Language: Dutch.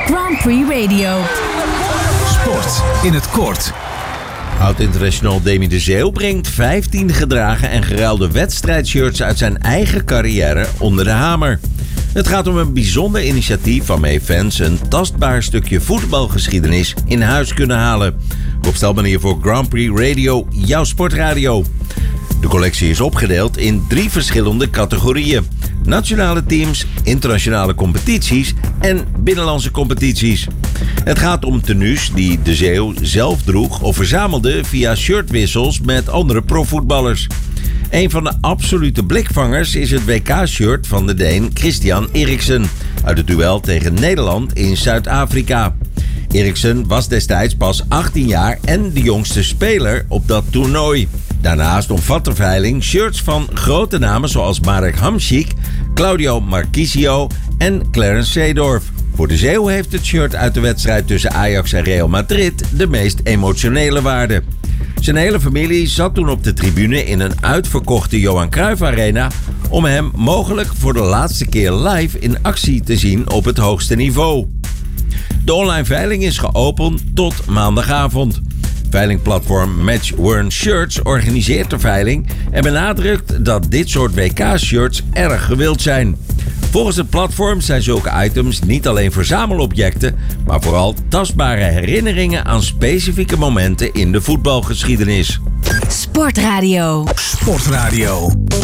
Grand Prix Radio. Sport in het kort. Oud-international Demi de Zeeuw brengt 15 gedragen en geruilde wedstrijdshirts uit zijn eigen carrière onder de hamer. Het gaat om een bijzonder initiatief waarmee fans een tastbaar stukje voetbalgeschiedenis in huis kunnen halen. Rob Stelman hier voor Grand Prix Radio, jouw sportradio. De collectie is opgedeeld in 3 verschillende categorieën: nationale teams, internationale competities en binnenlandse competities. Het gaat om tenues die de Zeeuw zelf droeg of verzamelde via shirtwissels met andere profvoetballers. Een van de absolute blikvangers is het WK-shirt van de Deen Christian Eriksen uit het duel tegen Nederland in Zuid-Afrika. Eriksen was destijds pas 18 jaar en de jongste speler op dat toernooi. Daarnaast omvat de veiling shirts van grote namen zoals Marek Hamšík, Claudio Marchisio en Clarence Seedorf. Voor de Zeeuw heeft het shirt uit de wedstrijd tussen Ajax en Real Madrid de meest emotionele waarde. Zijn hele familie zat toen op de tribune in een uitverkochte Johan Cruijff Arena om hem mogelijk voor de laatste keer live in actie te zien op het hoogste niveau. De online veiling is geopend tot maandagavond. Veilingplatform Match Worn Shirts organiseert de veiling en benadrukt dat dit soort WK-shirts erg gewild zijn. Volgens het platform zijn zulke items niet alleen verzamelobjecten, maar vooral tastbare herinneringen aan specifieke momenten in de voetbalgeschiedenis. Sportradio. Sportradio.